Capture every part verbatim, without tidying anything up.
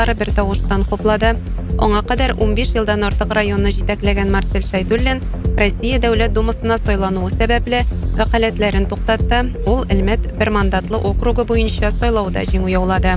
bir тавыштан хуплады. Аңа кадәр он биш елдан артык районны җитәкләгән Марсель Шайдуллин Россия Дәүләт Думасына сайлануы сәбәпле вәкаләтләрен туктатты. Ул Элмәт бер мандатлы округы буенча сайлауда җиңү яулады.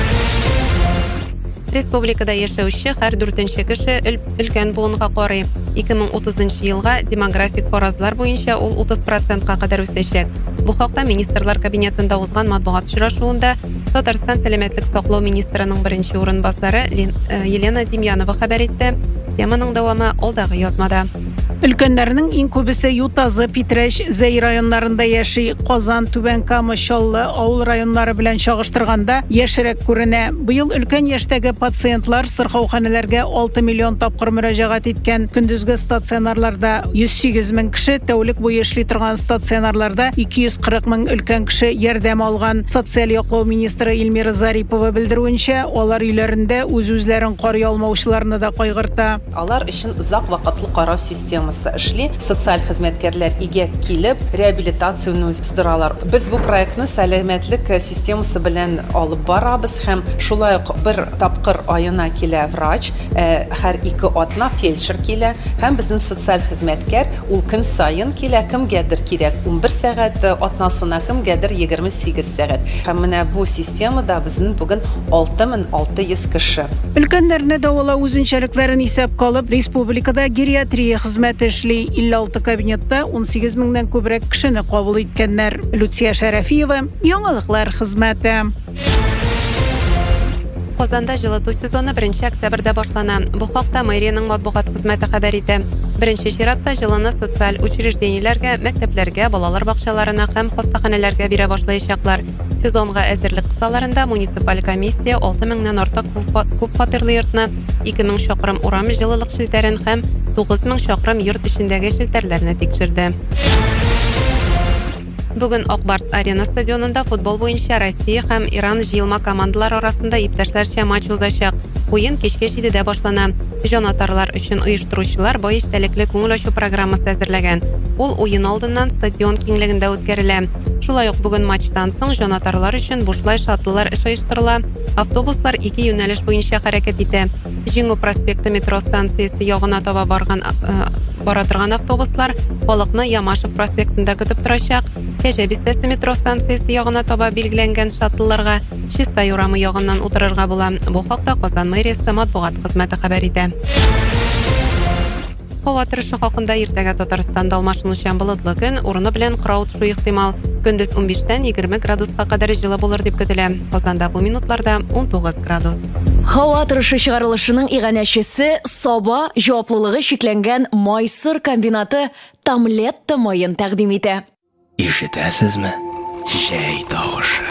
Республикада яшәүче һәр дүртенче кеше өлкән буынга карый. ике мең утызынчы елга демографик фаразлар буенча ул утыз процентка кадәр үсәчәк. Бу хакта министрлар кабинетында узган матбугат очрашуында Татарстан сәламәтлек саклау министрының беренче урынбасары Елена Демьянова хәбәр итте. Теманың дәвамы алдагы язмада. Өлкәннәрнең иң күбесе Ютазы, Питрәч, Зәй районнарында яши. Казан, Түбән Кама, Чаллы авыл районнары белән чагыштырганда яшәрәк күренә. Быел өлкән яшьтәге пациентлар сырхауханәләргә алты миллион тапкыр мөрәҗәгать иткән. Көндезге стационарларда йөз сигез мең кеше, тәүлек буе эшли торган стационарларда ике йөз кырык мең өлкән кеше ярдәм алган. Социаль яклау министры Илмира Зарипова белдерүенчә, алар өйләрендә үз-үзләрен карый алмаучыларны да кайгырта. Алар өчен озак вакытлы карау системасы эшли, социаль хезмәткәрләр игә килеп, реабилитацияны үздералар. Без бу проектны сәламәтлек системасы белән алып барабыз һәм шулай ук бер тапкыр аена килә врач, һәр ике атна фельдшер килә һәм безнең социаль хезмәткәр ул көн сайын килә, кемгәдер кирәк он бер сәгать атнасына, кемгәдер егерме сигез сәгать. Һәм менә бу системада безнең бүген алты мең алты йөз кеше. Өлкәннәрне дәвалау үзенчәлекләрен исәпкә алып, республикада гериатрия хезмәте эшли. илле алты кабинетта он сигез меңнән күбрәк кешене кабул иткәннәр. Люция Шәрәфиева, яңалыклар хезмәте. Казанда җылыту сезоны беренче октябрьдә башлана. Бу хакта мэриянең матбугат хезмәте хәбәр итә. Беренче чиратта җылыны социаль учреждениеләргә, мәктәпләргә, балалар бакчаларына һәм хастаханәләргә бирә башлаячаклар. Сезонга әзерлек кысаларында муниципаль комиссия алты меңнән артык күп фатирлы йортны, ике мең чакрым урам җылылык шелтәрен һәм тугыз мең чакрым йорт эчендәге шелтәрләрне тикшерде. Бүген Акбарс арена стадионында футбол буенча Россия һәм Иран җыелма командалар арасында иптәшләрчә матч узачак. Уен кичкә җидедә башлана. Җанатарлар өчен оештыручылар бай эчтәлекле күңел ачу программасы әзерләгән. Ул уен алдыннан стадион киңлегендә үткәрелә. Шулай ук бүген матчтан соң җанатарлар өчен бушлай шаттлар эш оештырыла. Автобуслар ике юнәлеш буенча хәрәкәт итә. Җиңү проспекты метро станциясе ягына таба барган бара торган автобуслар халыкны Ямашев проспектында көтеп торачак. Кәҗә бистәсе метро станциясе ягына таба билгеләнгән шаттларга Чистай урамы ягыннан утырырга була. Бу хакта Казан мэриясе матбугат хезмәте хәбәр итә. Һава торышы хакында иртәгә Татарстанда алмашынучан болытлы көн, урыны белән кырау төшү ихтимал. Көндез он биштән егерме градуска кадәр җылы булыр дип көтелә. Казанда бу минутларда он тугыз градус. Һава торышы чыгарылышының иганәчесе Саба җаваплылыгы шикләнгән майсыр комбинаты Тамлетта майын тәкъдим итә. Ишетәсезме? Җәй тавышы.